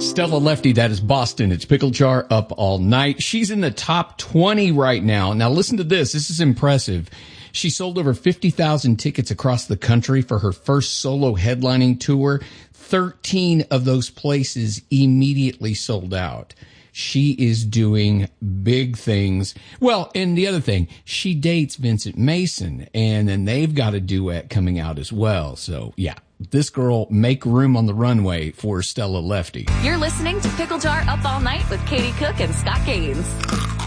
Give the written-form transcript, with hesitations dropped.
Stella Lefty, that is Boston. It's Pickle Jar Up All Night. She's in the top 20 right now. Now listen to this. This is impressive. She sold over 50,000 tickets across the country for her first solo headlining tour. 13 of those places immediately sold out. She is doing big things. Well, and the other thing, she dates Vincent Mason, and then they've got a duet coming out as well. So, yeah, this girl, make room on the runway for Stella Lefty. You're listening to Pickle Jar Up All Night with Katie Cook and Scott Gaines.